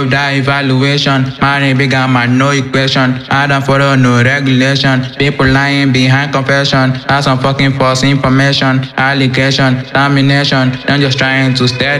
That evaluation, money bigger man, no equation. I don't follow no regulation. People lying behind confession. That's some fucking false information. Allegation, domination. I'm just trying to stay